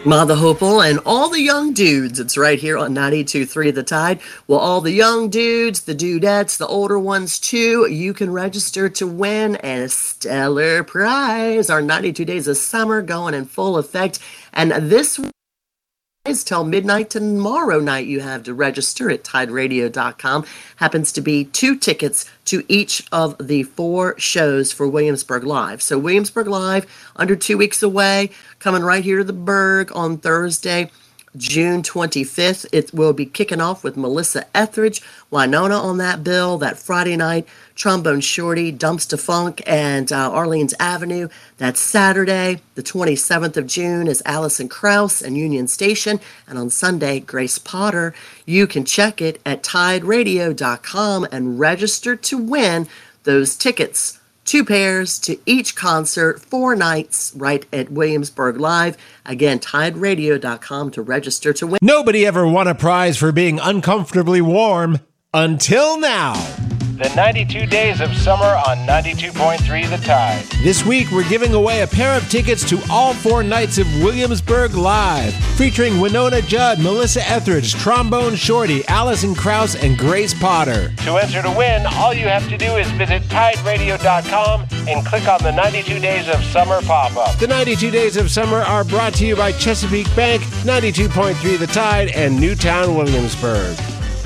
Mother Hopel and all the young dudes. It's right here on 92.3 The Tide. Well, all the young dudes, the dudettes, the older ones too, you can register to win a stellar prize. Our 92 Days of Summer going in full effect. And this is till midnight tomorrow night. You have to register at tideradio.com. Happens to be 2 tickets to each of the 4 shows for Williamsburg Live. So Williamsburg Live, under 2 weeks away, coming right here to the Berg on Thursday, June 25th. It will be kicking off with Melissa Etheridge, Winona on that bill. That Friday night, Trombone Shorty, Dumpster Funk, and Orleans Avenue. That Saturday, the 27th of June, is Allison Krauss and Union Station. And on Sunday, Grace Potter. You can check it at tideradio.com and register to win those tickets. 2 pairs to each concert, 4 nights right at Williamsburg Live. Again, tideradio.com to register to win. Nobody ever won a prize for being uncomfortably warm until now. The 92 Days of Summer on 92.3 The Tide. This week, we're giving away a pair of tickets to all 4 nights of Williamsburg Live, featuring Winona Judd, Melissa Etheridge, Trombone Shorty, Allison Krauss, and Grace Potter. To enter to win, all you have to do is visit tideradio.com and click on the 92 Days of Summer pop-up. The 92 Days of Summer are brought to you by Chesapeake Bank, 92.3 The Tide, and Newtown Williamsburg.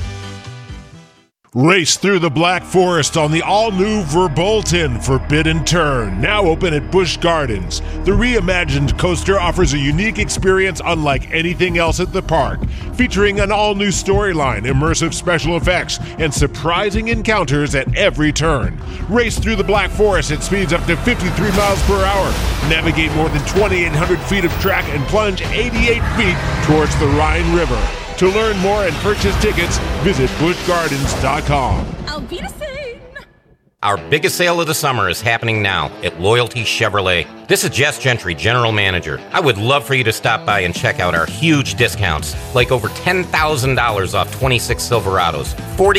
Race through the Black Forest on the all-new Verbolten Forbidden Turn, now open at Busch Gardens. The reimagined coaster offers a unique experience unlike anything else at the park, featuring an all-new storyline, immersive special effects, and surprising encounters at every turn. Race through the Black Forest at speeds up to 53 miles per hour. Navigate more than 2,800 feet of track and plunge 88 feet towards the Rhine River. To learn more and purchase tickets, visit buschgardens.com. Auf Wiedersehen! Our biggest sale of the summer is happening now at Loyalty Chevrolet. This is Jess Gentry, General Manager. I would love for you to stop by and check out our huge discounts, like over $10,000 off 26 Silverados,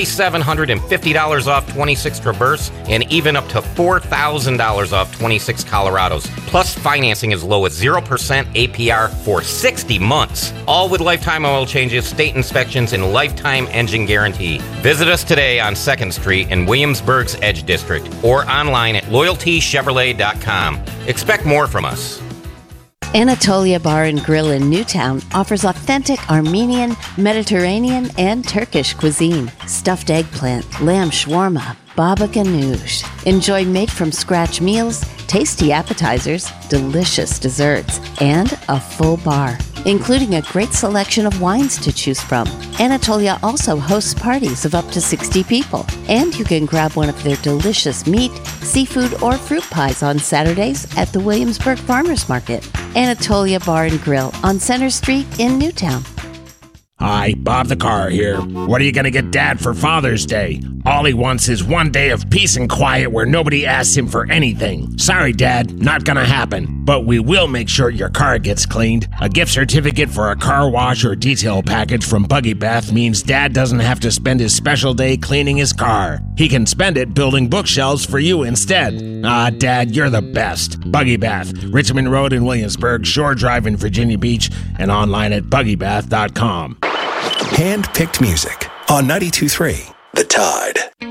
$4,750 off 26 Traverse, and even up to $4,000 off 26 Colorados. Plus, financing as low as 0% APR for 60 months. All with lifetime oil changes, state inspections, and lifetime engine guarantee. Visit us today on 2nd Street in Williamsburg's Edge District or online at loyaltychevrolet.com. Expect more from us. Anatolia Bar and Grill in Newtown offers authentic Armenian, Mediterranean, and Turkish cuisine. Stuffed eggplant, lamb shawarma, baba ganoush. Enjoy made-from-scratch meals, tasty appetizers, delicious desserts, and a full bar, including a great selection of wines to choose from. Anatolia also hosts parties of up to 60 people, and you can grab one of their delicious meat, seafood, or fruit pies on Saturdays at the Williamsburg Farmers Market. Anatolia Bar and Grill on Center Street in Newtown. Hi, Bob the Car here. What are you gonna get Dad for Father's Day? All he wants is one day of peace and quiet where nobody asks him for anything. Sorry, Dad, not gonna happen. But we will make sure your car gets cleaned. A gift certificate for a car wash or detail package from Buggy Bath means Dad doesn't have to spend his special day cleaning his car. He can spend it building bookshelves for you instead. Ah, Dad, you're the best. Buggy Bath, Richmond Road in Williamsburg, Shore Drive in Virginia Beach, and online at buggybath.com. Hand-picked music on 92.3 The Tide.